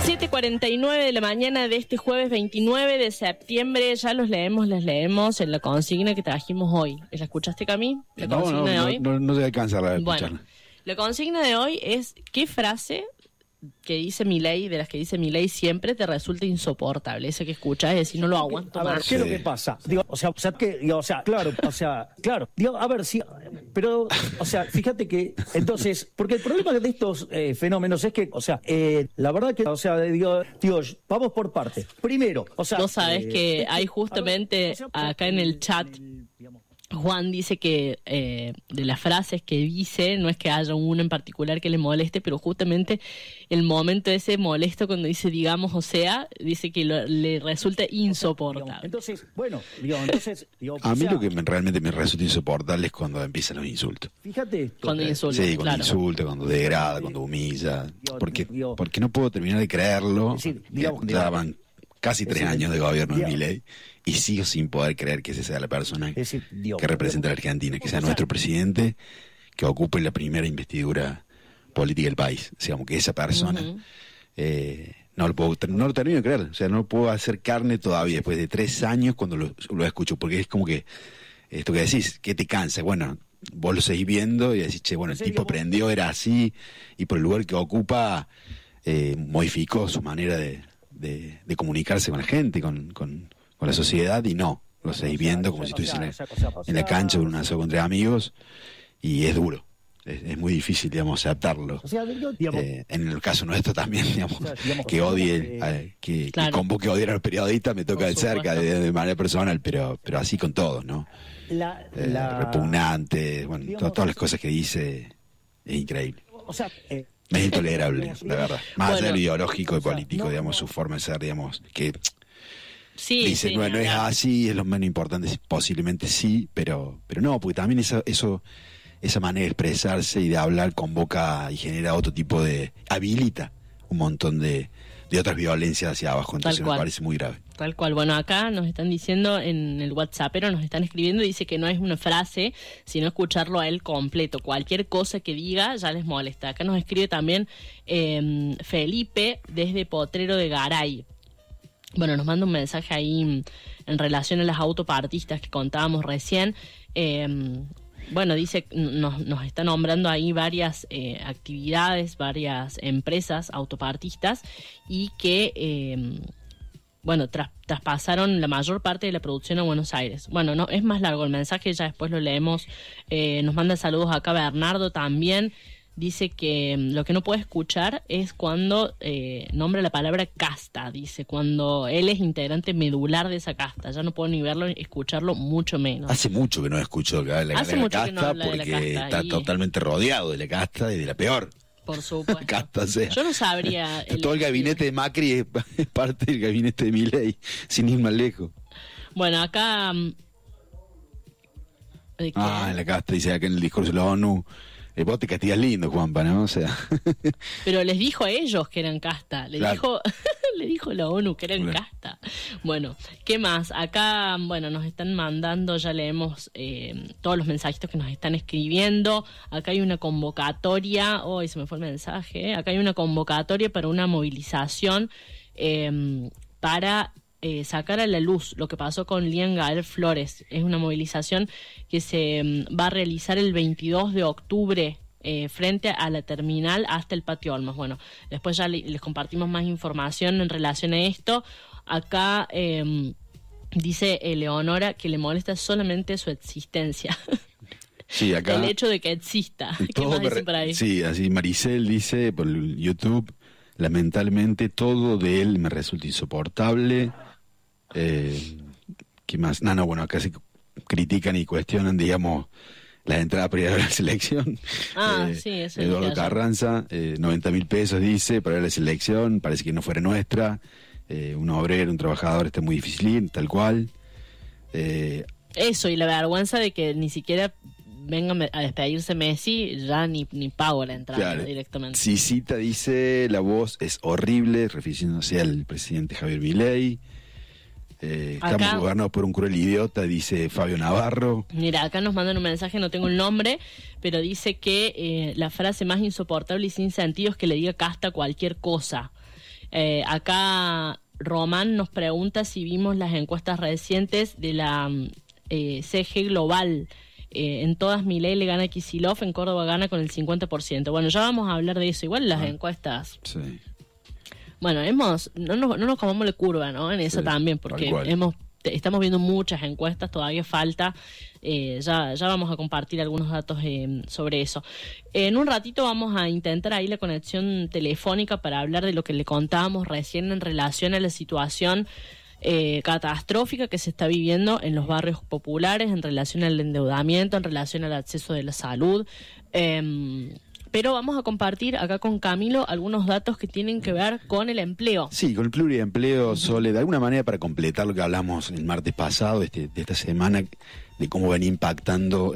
7:49 de la mañana de este jueves 29 de septiembre. Ya les leemos en la consigna que trajimos hoy. ¿La escuchaste, Cami? ¿La consigna de hoy? No se alcanza a escucharla. Bueno, la consigna de hoy es: ¿qué frase que dice Milei, de las que dice Milei siempre, te resulta insoportable? Esa que escuchas y decís, no lo aguanto más. ¿Qué es lo que pasa? Claro. Digo, a ver, sí, pero, fíjate que, entonces, porque el problema de estos fenómenos es que, la verdad que, digo, vamos por partes. Primero, Vos sabés que hay justamente acá en el chat, Juan dice que de las frases que dice, no es que haya una en particular que le moleste, pero justamente el momento ese molesto cuando dice digamos, dice que le resulta insoportable. Entonces, a mí lo que realmente me resulta insoportable es cuando empiezan los insultos. Fíjate. Cuando insulta. Sí, cuando insulta, cuando degrada, cuando humilla. Porque no puedo terminar de creerlo. Ya van casi 3 años de gobierno de Milei y sigo sin poder creer que ese sea la persona que representa a la Argentina, que sea nuestro presidente, que ocupe la primera investidura política del país. O sea, como que esa persona no lo termino de creer. O sea, no lo puedo hacer carne todavía después de 3 años cuando lo escucho, porque es como que esto que decís, que te cansa. Bueno, vos lo seguís viendo y decís, che, bueno, el tipo aprendió, era así, y por el lugar que ocupa modificó su manera de comunicarse con la gente, con la sociedad, y no, lo seguís viendo como si estuviese en la cancha con un asado entre amigos, y es duro, es muy difícil, digamos, aceptarlo. En el caso nuestro también, digamos, que odie, que convoque a odiar a los periodistas, me toca de cerca, de manera personal, pero así con todos, ¿no? Repugnante, bueno, todas las cosas que dice, es increíble. Es intolerable, la verdad. Más allá de lo ideológico y político, digamos, su forma de ser, digamos, que dice, no es así, es lo menos importante, posiblemente sí, pero no, porque también esa manera de expresarse y de hablar convoca y genera otro tipo habilita un montón de otras violencias hacia abajo, entonces me parece muy grave. Tal cual. Bueno, acá nos están diciendo en el WhatsApp, pero nos están escribiendo, dice que no es una frase, sino escucharlo a él completo. Cualquier cosa que diga ya les molesta. Acá nos escribe también Felipe desde Potrero de Garay. Bueno, nos manda un mensaje ahí en relación a las autopartistas que contábamos recién. Bueno, dice, nos está nombrando ahí varias actividades, varias empresas autopartistas y que, traspasaron la mayor parte de la producción a Buenos Aires. Bueno, no es más largo el mensaje, ya después lo leemos. Nos manda saludos acá Bernardo también. Dice que lo que no puede escuchar es cuando nombra la palabra casta, dice, cuando él es integrante medular de esa casta. Ya no puedo ni verlo ni escucharlo, mucho menos. Hace mucho que no escucho la casta, porque está totalmente rodeado de la casta y de la peor. Por supuesto. Casta, o sea. Yo no sabría. Todo el gabinete de Macri es parte del gabinete de Milei, sin ir más lejos. Bueno, acá... en la casta, dice acá en el discurso de la ONU... Vos te castigas lindo, Juanpa, ¿no? O sea... Pero les dijo a ellos que eran casta. Le dijo la ONU que eran casta. Bueno, ¿qué más? Acá, nos están mandando, ya leemos todos los mensajitos que nos están escribiendo. Acá hay una convocatoria. Hoy se me fue el mensaje. Acá hay una convocatoria para una movilización para... sacar a la luz lo que pasó con Lian Gael Flores. Es una movilización que se va a realizar el 22 de octubre frente a la terminal hasta el Patio Olmos. Bueno, después ya les compartimos más información en relación a esto. Acá dice Eleonora que le molesta solamente su existencia. Sí, acá, el hecho de que exista. ¿Qué más dicen por ahí? Sí, así Maricel dice por YouTube: lamentablemente todo de él me resulta insoportable. ¿Qué más? Acá se critican y cuestionan, digamos, la entrada para ir a la selección. Sí, eso. Eduardo Carranza, 90.000 pesos dice para ir a la selección, parece que no fuera nuestra. Un obrero, un trabajador, está muy difícil, tal cual. Eso, y la vergüenza de que ni siquiera venga a despedirse Messi, ya ni pago la entrada directamente. Cita dice: la voz es horrible, refiriéndose al presidente Javier Milei. Estamos gobernados por un cruel idiota, dice Fabio Navarro. Mira, acá nos mandan un mensaje, no tengo el nombre, pero dice que la frase más insoportable y sin sentido es que le diga casta cualquier cosa. Acá Román nos pregunta si vimos las encuestas recientes de la CG Global. En todas Milei le gana a Kicillof, en Córdoba gana con el 50%. Bueno, ya vamos a hablar de eso. Igual las encuestas... Sí. Bueno, no nos comamos la curva, ¿no? En eso también, porque estamos viendo muchas encuestas, todavía falta. Ya vamos a compartir algunos datos sobre eso. En un ratito vamos a intentar ahí la conexión telefónica para hablar de lo que le contábamos recién en relación a la situación catastrófica que se está viviendo en los barrios populares, en relación al endeudamiento, en relación al acceso de la salud. Pero vamos a compartir acá con Camilo algunos datos que tienen que ver con el empleo. Sí, con el pluriempleo, Sole, de alguna manera para completar lo que hablamos el martes pasado, de esta semana, de cómo venía impactando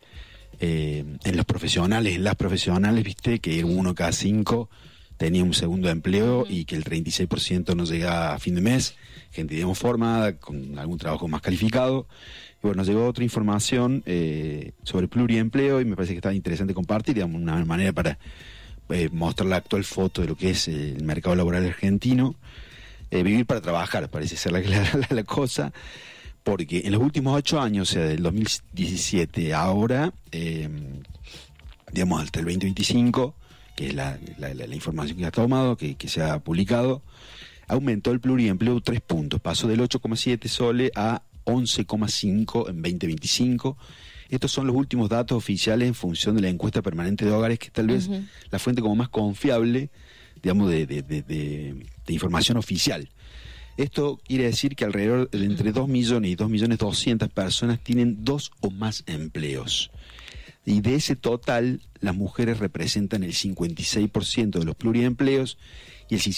en los profesionales, en las profesionales, viste, que 1 cada 5 tenía un segundo empleo y que el 36% no llegaba a fin de mes, gente, digamos, formada, con algún trabajo más calificado. Y bueno, nos llegó otra información sobre pluriempleo y me parece que está interesante compartir, digamos, una manera para mostrar la actual foto de lo que es el mercado laboral argentino. Vivir para trabajar, parece ser la cosa, porque en los últimos 8 años, o sea, del 2017 a ahora, digamos, hasta el 2025, que es la información que ha tomado, que se ha publicado, aumentó el pluriempleo 3 puntos, pasó del 8,7 Sole a 11,5 en 2025. Estos son los últimos datos oficiales en función de la encuesta permanente de hogares, que tal vez la fuente como más confiable, digamos, de información oficial. Esto quiere decir que alrededor de entre 2 millones y 2.200.000 personas tienen 2 o más empleos. Y de ese total, las mujeres representan el 56% de los pluriempleos y el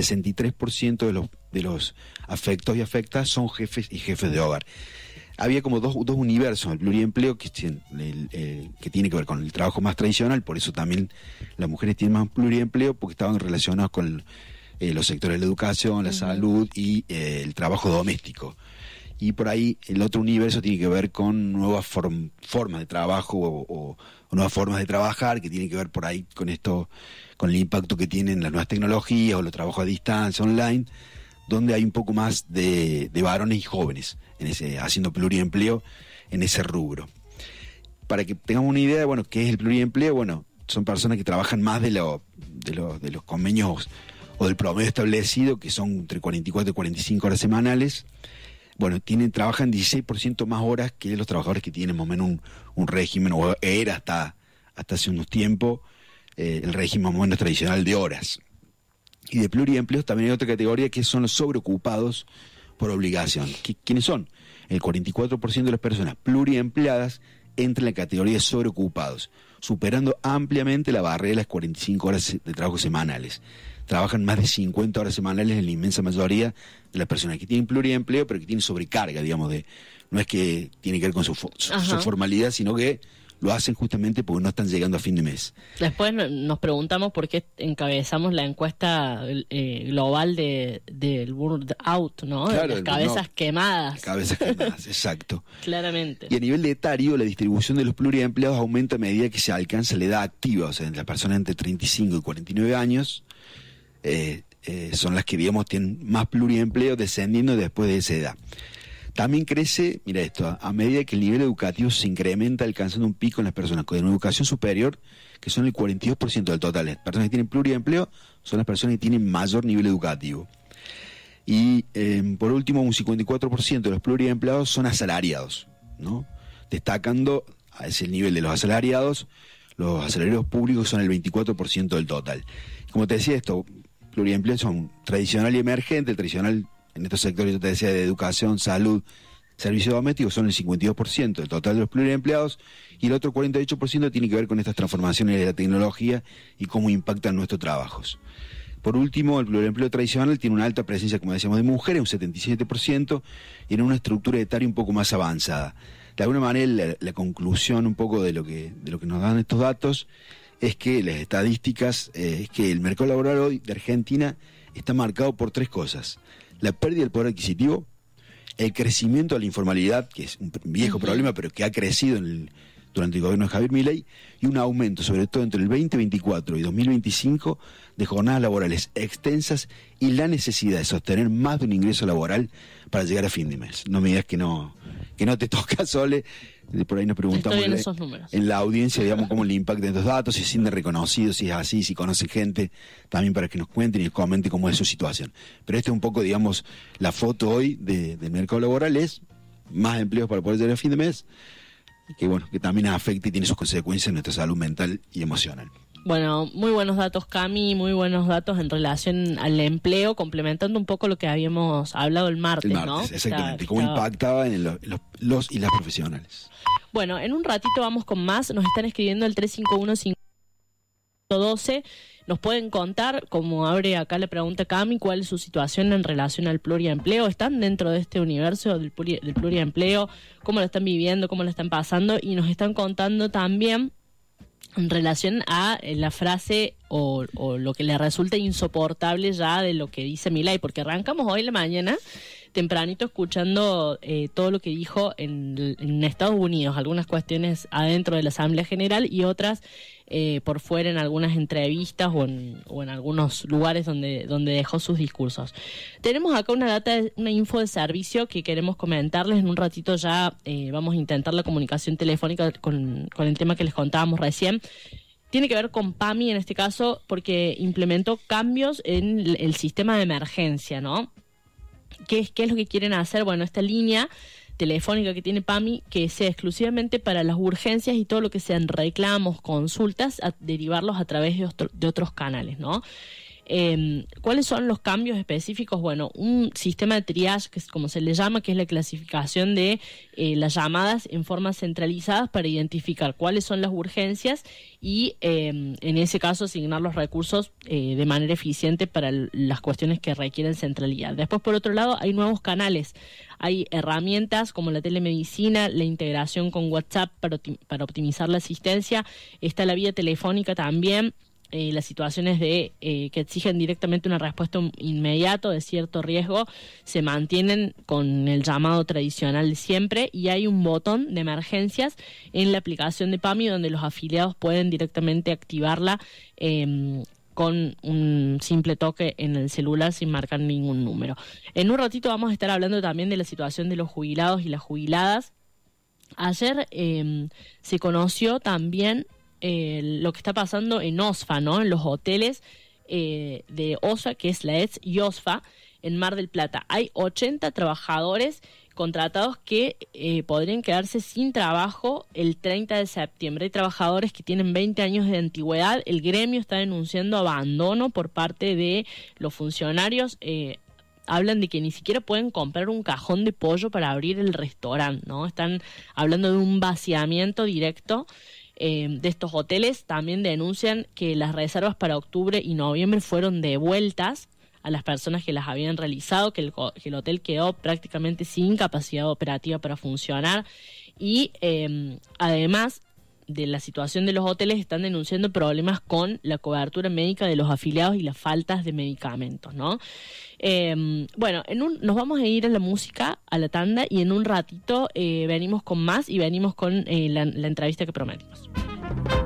63% de los afectos y afectas son jefes y jefes de hogar. Había como dos universos, el pluriempleo que tiene que ver con el trabajo más tradicional, por eso también las mujeres tienen más pluriempleo, porque estaban relacionados con los sectores de la educación, la salud y el trabajo doméstico. Y por ahí el otro universo tiene que ver con nuevas formas de trabajo o nuevas formas de trabajar, que tiene que ver por ahí con esto, con el impacto que tienen las nuevas tecnologías o los trabajos a distancia, online, donde hay un poco más de varones y jóvenes haciendo pluriempleo en ese rubro. Para que tengamos una idea, bueno, ¿qué es el pluriempleo? Bueno, son personas que trabajan más de los convenios o del promedio establecido, que son entre 44 y 45 horas semanales. Bueno, trabajan 16% más horas que los trabajadores que tienen más o menos un régimen, o era hasta hace unos tiempos, el régimen más o menos tradicional de horas. Y de pluriempleos también hay otra categoría que son los sobreocupados por obligación. ¿Quiénes son? El 44% de las personas pluriempleadas entran en la categoría de sobreocupados, superando ampliamente la barrera de las 45 horas de trabajo semanales. Trabajan más de 50 horas semanales en la inmensa mayoría de las personas que tienen pluriempleo, pero que tienen sobrecarga, digamos, no es que tiene que ver con su formalidad, sino que lo hacen justamente porque no están llegando a fin de mes. Después nos preguntamos por qué encabezamos la encuesta global del burnout, ¿no? Claro, de las cabezas quemadas. Cabezas quemadas, exacto. Claramente. Y a nivel de etario, la distribución de los pluriempleados aumenta a medida que se alcanza la edad activa, o sea, las personas entre 35 y 49 años son las que, digamos, tienen más pluriempleo, descendiendo después de esa edad. También crece, mira esto, a medida que el nivel educativo se incrementa, alcanzando un pico en las personas con educación superior, que son el 42% del total. Las personas que tienen pluriempleo son las personas que tienen mayor nivel educativo. Y por último, un 54% de los pluriempleados son asalariados, ¿no? Destacando a ese nivel de los asalariados públicos son el 24% del total. Como te decía, estos pluriempleos son tradicional y emergente. El tradicional en estos sectores, yo te decía, de educación, salud, servicios domésticos, son el 52% del total de los pluriempleados, y el otro 48% tiene que ver con estas transformaciones de la tecnología y cómo impactan nuestros trabajos. Por último, el pluriempleo tradicional tiene una alta presencia, como decíamos, de mujeres, un 77%, y en una estructura etaria un poco más avanzada. De alguna manera, la conclusión un poco de lo que nos dan estos datos es que las estadísticas, es que el mercado laboral hoy de Argentina está marcado por 3 cosas: la pérdida del poder adquisitivo, el crecimiento de la informalidad, que es un viejo problema, pero que ha crecido durante el gobierno de Javier Milei y un aumento, sobre todo entre el 2024 y 2025, de jornadas laborales extensas y la necesidad de sostener más de un ingreso laboral para llegar a fin de mes. No me digas que no te toca, Sole. Por ahí nos preguntamos en la audiencia, digamos, cómo le impactan estos datos, si se sienten reconocidos, si es así, si conocen gente, también para que nos cuenten y nos comenten cómo es su situación. Pero este es un poco, digamos, la foto hoy del mercado laboral, es más empleos para poder llegar a fin de mes, que bueno, que también afecta y tiene sus consecuencias en nuestra salud mental y emocional. Bueno, muy buenos datos, Cami, muy buenos datos en relación al empleo, complementando un poco lo que habíamos hablado el martes, ¿no? Exactamente, cómo impactaba en los y las profesionales. Bueno, en un ratito vamos con más, nos están escribiendo el 351-512, nos pueden contar, como abre acá la pregunta Cami, cuál es su situación en relación al pluriempleo, ¿están dentro de este universo del pluriempleo? ¿Cómo lo están viviendo? ¿Cómo lo están pasando? Y nos están contando también en relación a la frase o lo que le resulta insoportable ya de lo que dice Milei, porque arrancamos hoy en la mañana tempranito escuchando todo lo que dijo en Estados Unidos, algunas cuestiones adentro de la Asamblea General y otras por fuera en algunas entrevistas o en algunos lugares donde dejó sus discursos. Tenemos acá una info de servicio que queremos comentarles. En un ratito ya vamos a intentar la comunicación telefónica con el tema que les contábamos recién. Tiene que ver con PAMI en este caso porque implementó cambios en el sistema de emergencia, ¿no? ¿Qué es lo que quieren hacer? Bueno, esta línea telefónica que tiene PAMI, que sea exclusivamente para las urgencias y todo lo que sean reclamos, consultas, derivarlos a través de otros canales, ¿no? ¿Cuáles son los cambios específicos? Bueno, un sistema de triage, que es como se le llama, que es la clasificación de las llamadas en forma centralizadas para identificar cuáles son las urgencias y en ese caso asignar los recursos de manera eficiente para las cuestiones que requieren centralidad. Después, por otro lado, hay nuevos canales. Hay herramientas como la telemedicina, la integración con WhatsApp para optimizar la asistencia. Está la vía telefónica también. Las situaciones que exigen directamente una respuesta inmediata de cierto riesgo se mantienen con el llamado tradicional de siempre y hay un botón de emergencias en la aplicación de PAMI donde los afiliados pueden directamente activarla con un simple toque en el celular sin marcar ningún número. En un ratito vamos a estar hablando también de la situación de los jubilados y las jubiladas. Ayer se conoció también lo que está pasando en OSFA, ¿no? En los hoteles de OSFA, que es la ex YOSFA, en Mar del Plata. Hay 80 trabajadores contratados que podrían quedarse sin trabajo el 30 de septiembre. Hay trabajadores que tienen 20 años de antigüedad. El gremio está denunciando abandono por parte de los funcionarios. Hablan de que ni siquiera pueden comprar un cajón de pollo para abrir el restaurante, ¿no? Están hablando de un vaciamiento directo de estos hoteles. También denuncian que las reservas para octubre y noviembre fueron devueltas a las personas que las habían realizado, que el hotel quedó prácticamente sin capacidad operativa para funcionar y además de la situación de los hoteles están denunciando problemas con la cobertura médica de los afiliados y las faltas de medicamentos, ¿no? Bueno, nos vamos a ir a la música, a la tanda, y en un ratito venimos con más y venimos con la entrevista que prometimos.